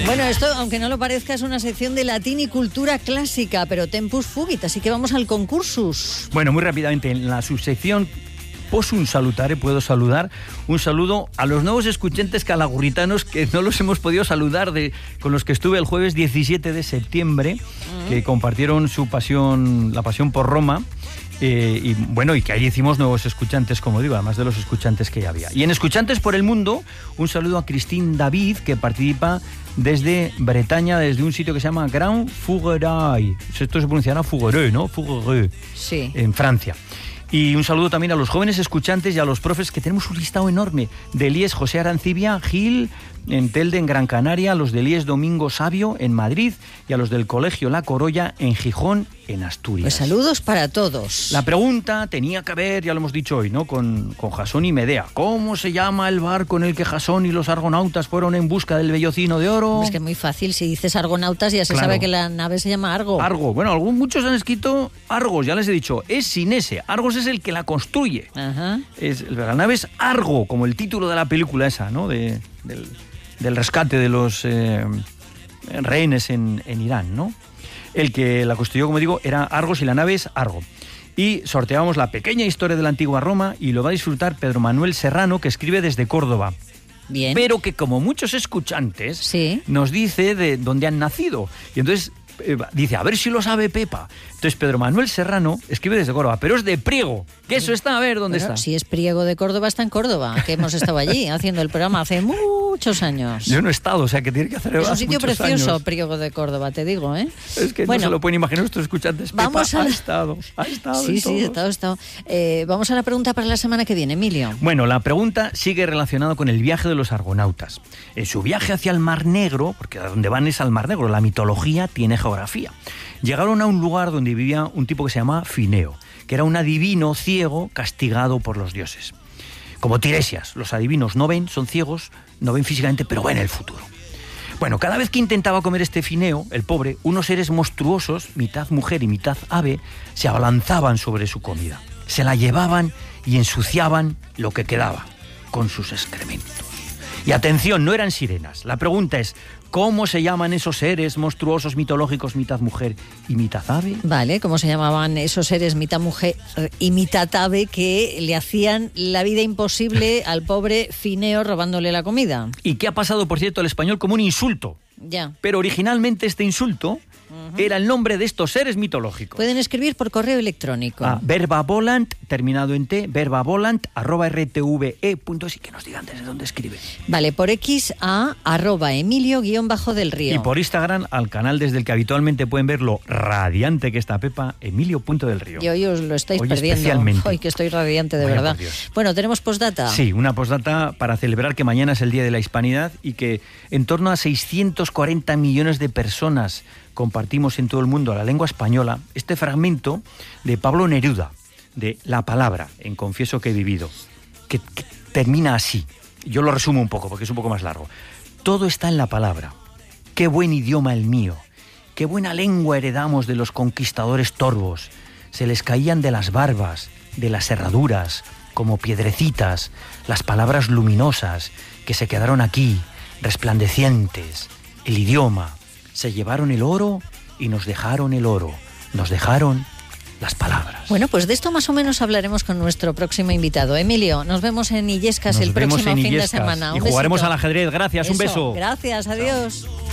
Bueno, esto, aunque no lo parezca, es una sección de latín y cultura clásica, pero tempus fugit, así que vamos al concursus. Bueno, muy rápidamente, en la subsección Possum salutare, puedo saludar. Un saludo a los nuevos escuchantes calagurritanos que no los hemos podido saludar, con los que estuve el jueves 17 de septiembre, que compartieron su pasión, la pasión por Roma. Y bueno, y que ahí hicimos nuevos escuchantes, como digo, además de los escuchantes que ya había. Y en Escuchantes por el Mundo, un saludo a Christine David, que participa desde Bretaña, desde un sitio que se llama Grand Fougeray. Esto se pronunciará Fougeray, ¿no? Fougeray. Sí. En Francia. Y un saludo también a los jóvenes escuchantes y a los profes, que tenemos un listado enorme. De Elías José Arancibia Gil, en Telde, en Gran Canaria, a los de Elías Domingo Sabio, en Madrid, y a los del Colegio La Corolla, en Gijón, en Asturias. Pues saludos para todos. La pregunta tenía que ver, ya lo hemos dicho hoy, ¿no? Con Jasón y Medea. ¿Cómo se llama el barco en el que Jasón y los argonautas fueron en busca del vellocino de oro? Es que es muy fácil, si dices argonautas ya se sabe que la nave se llama Argo. Argo, bueno, muchos han escrito Argos, ya les he dicho, es sin ese. Argos es el que la construye. Ajá. La nave es Argo, como el título de la película esa, ¿no? Del rescate de los rehenes en Irán, ¿no? El que la construyó, como digo, era Argos y la nave es Argo. Y sorteamos la pequeña historia de la antigua Roma y lo va a disfrutar Pedro Manuel Serrano, que escribe desde Córdoba. Bien. Pero que, como muchos escuchantes, sí, nos dice de dónde han nacido. Y entonces dice, a ver si lo sabe Pepa. Entonces Pedro Manuel Serrano escribe desde Córdoba, pero es de Priego, que eso está, a ver dónde está. Si es Priego de Córdoba, está en Córdoba, que hemos estado allí haciendo el programa hace muchos años. Yo no he estado, o sea que tiene que hacer. Es un sitio precioso, años. Priego de Córdoba, te digo, ¿eh? Es que no se lo pueden imaginar nuestros escuchantes. Vamos Pepa a... ha estado. Sí, ha estado. Vamos a la pregunta para la semana que viene, Emilio. Bueno, la pregunta sigue relacionada con el viaje de los argonautas. En su viaje hacia el Mar Negro, porque a donde van es al Mar Negro, la mitología tiene geografía. Llegaron a un lugar donde vivía un tipo que se llamaba Fineo, que era un adivino ciego castigado por los dioses. Como Tiresias, los adivinos no ven, son ciegos, no ven físicamente, pero ven el futuro. Bueno, cada vez que intentaba comer este Fineo, el pobre, unos seres monstruosos, mitad mujer y mitad ave, se abalanzaban sobre su comida. Se la llevaban y ensuciaban lo que quedaba con sus excrementos. Y atención, no eran sirenas. La pregunta es, ¿cómo se llaman esos seres monstruosos mitológicos, mitad mujer y mitad ave? Vale, ¿cómo se llamaban esos seres mitad mujer y mitad ave que le hacían la vida imposible al pobre Fineo robándole la comida? Y que ha pasado, por cierto, al español como un insulto. Ya. Pero originalmente este insulto era el nombre de estos seres mitológicos. Pueden escribir por correo electrónico. Verbavolant, terminado en T, verbavolant@rtve.es, y que nos digan desde dónde escriben. Vale, por X a @Emilio_del Río. Y por Instagram al canal desde el que habitualmente pueden ver lo radiante que está Pepa, Emilio.delrío. Y hoy os lo estáis perdiendo. Especialmente. Hoy que estoy radiante de verdad. Bueno, ¿tenemos postdata? Sí, una postdata para celebrar que mañana es el Día de la Hispanidad y que en torno a 640 millones de personas compartimos en todo el mundo la lengua española. Este fragmento de Pablo Neruda, de La palabra, en Confieso que he vivido, que termina así. Yo lo resumo un poco porque es un poco más largo. Todo está en la palabra. Qué buen idioma el mío. Qué buena lengua heredamos de los conquistadores torvos. Se les caían de las barbas, de las herraduras, como piedrecitas, las palabras luminosas que se quedaron aquí, resplandecientes. El idioma. Se llevaron el oro y nos dejaron el oro. Nos dejaron las palabras. Bueno, pues de esto más o menos hablaremos con nuestro próximo invitado. Emilio, nos vemos en Illescas el próximo fin de semana. Y jugaremos al ajedrez. Gracias, un beso. Gracias, adiós. Chao.